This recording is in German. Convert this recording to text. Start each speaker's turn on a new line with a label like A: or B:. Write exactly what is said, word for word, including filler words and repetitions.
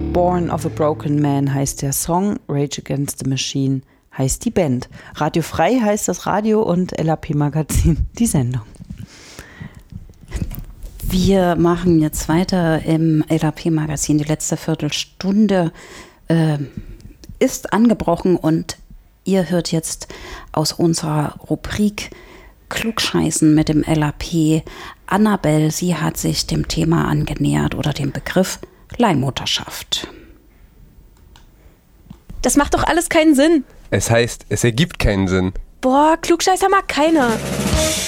A: Born of a Broken Man heißt der Song, Rage Against the Machine heißt die Band. Radio Frei heißt das Radio und L A P Magazin die Sendung.
B: Wir machen jetzt weiter im L A P Magazin. Die letzte Viertelstunde äh, ist angebrochen und ihr hört jetzt aus unserer Rubrik Klugscheißen mit dem L A P Annabelle. Sie hat sich dem Thema angenähert oder dem Begriff Leihmutterschaft.
C: Das macht doch alles keinen Sinn.
D: Es heißt, es ergibt keinen Sinn.
C: Boah, Klugscheißer mag keiner.